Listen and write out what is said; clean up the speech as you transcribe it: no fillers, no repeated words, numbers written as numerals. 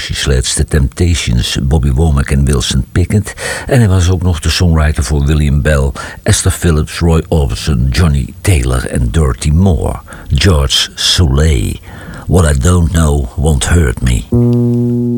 Percy Sledge, The Temptations, Bobby Womack en Wilson Pickett. En hij was ook nog de songwriter voor William Bell, Esther Phillips, Roy Orbison, Johnny Taylor en Dirty Moore. George Soulé, What I Don't Know Won't Hurt Me.